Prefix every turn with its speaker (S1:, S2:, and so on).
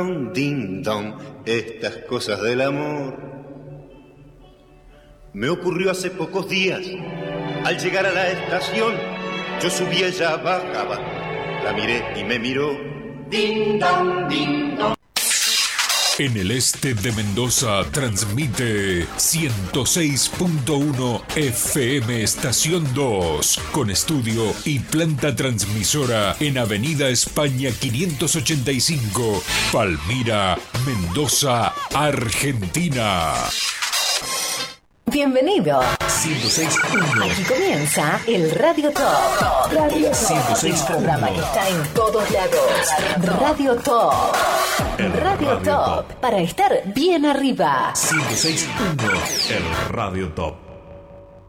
S1: Ding dong, estas cosas del amor. Me ocurrió hace pocos días. Al llegar a la estación, yo subí, ella bajaba. La miré y me miró. Ding dong, ding dong.
S2: En el este de Mendoza transmite 106.1 FM Estación 2, con estudio y planta transmisora en Avenida España 585, Palmira, Mendoza, Argentina.
S3: Bienvenido.
S2: 106.1.
S3: Aquí comienza el Radio Top. Radio Top.
S2: 106.1.
S3: Un programa que está en todos lados. Radio Top. Radio Top. Para estar bien arriba.
S2: 106.1. El Radio Top.